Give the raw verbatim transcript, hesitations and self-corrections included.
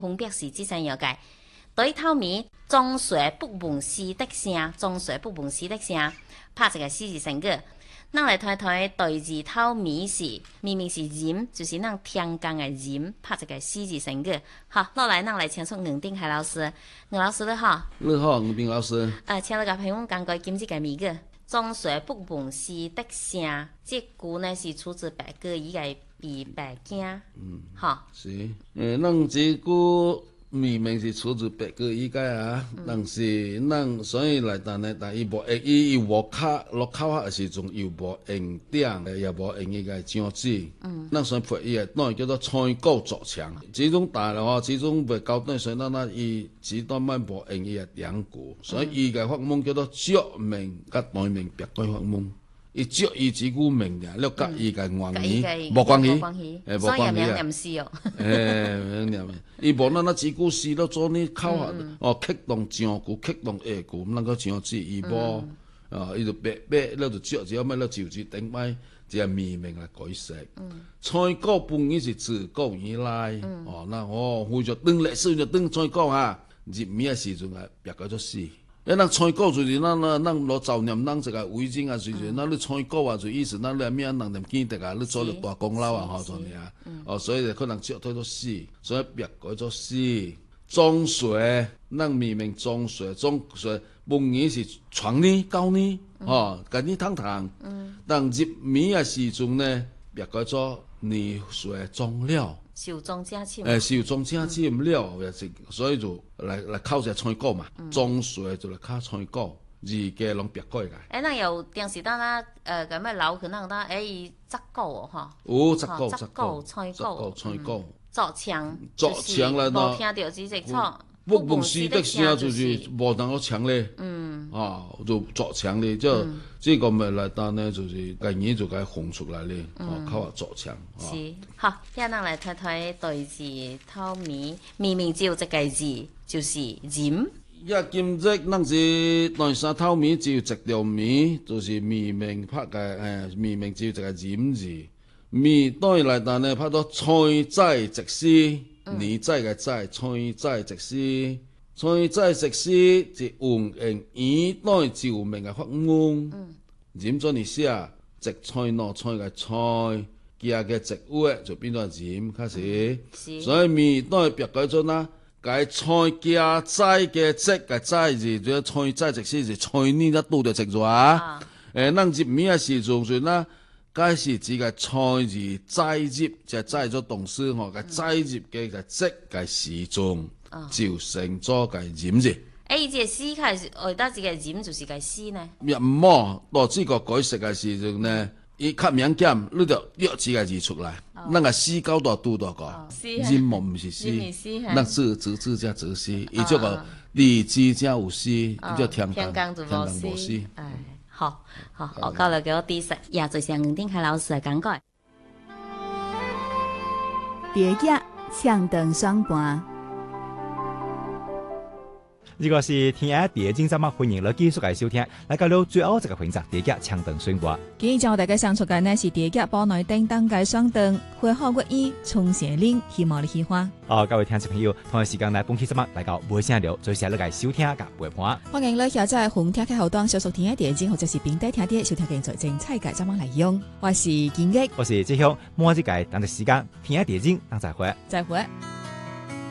分别是这三样界。对头面中水不闻丝的声，中水不闻丝的声，拍一个四字成句。咱来睇睇对字头面是，明明是人，就是咱听讲的人，拍一个四字成句。好，落来咱来请出杨定海老师，杨老师你好。 你好，杨定老师。 呃，请你甲评论讲解今次嘅谜语。中水不闻丝的声，这句呢是出自白居易嘅《比白经》。嗯，好。 是，诶，咱这句明明是出自白居易个啊，嗯、但是咱所以来但呢，但伊无诶，伊伊无考落考核的时阵又无用点，也无用伊个章子。嗯，咱所以配伊个当叫做参考作强。这种大的话，这种袂交代，所以咱咱伊只当卖无用伊个典故，所以伊个法门叫做著名甲对名别改法门。伊借伊几句名俩，了甲伊个原意无关系，诶，无关系啊。 念诗哦， 诶，念诶，伊无咱那几句诗了做呢考核哦，启动上句，启动下句，毋能够上字，伊无啊，伊就白白了就借，只要买了就字顶摆一个命名来改写。参考本意是自古以来，哦，那哦，为着当历史就当参考啊，入面诶时阵啊，别叫做诗。诶，咱参考就是咱咱咱攞造念咱一个为人啊，就是咱你参考啊，就意思咱来免人念见得啊，你做了大功劳啊，吼，就尔。哦，所以可能借推做诗，所以别改做诗。中学，咱明明中学，中学本意是传呢教呢，吼，甲你通通。嗯。但入眠诶时阵呢，别改做年学终了。 寿终正寝。 诶，寿终正寝了，也是，所以就来来考一下参考嘛。中学就来考参考，字家拢别改个。 诶，咱有电视当咱呃，咁咩留去咱当诶，伊杂稿哦，吼。 有杂稿， 杂稿参考， 参考。 作强， 作强啦， 无听到这只错。 不闻丝的声就是无能够强咧。嗯。啊，就作强咧，即这个咪来单呢，就是概念就该放出来咧，哦，靠下作强。 是，好，现在咱来睇睇对字头面，明明只有一个字，就是人。 呀，今日咱是第三头面只有一条面，就是明明拍个诶，明明只有一个人字。面当然来单呢，拍到采摘直诗，年载个载，采摘直诗。采摘直诗是运用以代照明嘅法门，人做你写直采喏采嘅采，加嘅植物就变做人开始，所以面代别改做呐，改采加摘嘅摘嘅摘字，就采摘直诗是采呢一度就直咗啊。誒，咱入面嘅時陣算啦，該是指個採字摘入，就摘咗動詞吼，個摘入嘅個摘嘅時陣。就成咗個人字。 誒，伊個詩開始學得一個人就是個詩呢？ 唔冇，到這個改寫嘅時陣呢，伊較敏感，你就約幾個字出來。咱個詩高度拄到個，人冇唔是詩，咱字字字加字詩，伊這個字字加有詩，伊就聽講聽講無詩。 哎，好好，我教了給我第一也就像吳定凱老師嘅講解。 蝶仔唱長雙盤。 如果是天涯蝶精，咱们歡迎你繼續嚟收聽，來到了最後一個環節，蝶仔唱長雙盤。 今日將大家上出嘅呢是蝶仔堡內叮當嘅雙燈，會好國語從蛇嶺，希望你喜歡。 哦，各位聽眾朋友，同樣時間嚟本期節目嚟到每聲聊，最先嚟收聽及陪伴。 歡迎你下載紅聽嘅後端，小屬天涯蝶精或者是平底聽啲收聽嘅財政菜價，怎麼嚟用？我是建益， 我是志雄，末一屆等嘅時間，天涯蝶精，等再會。 再會。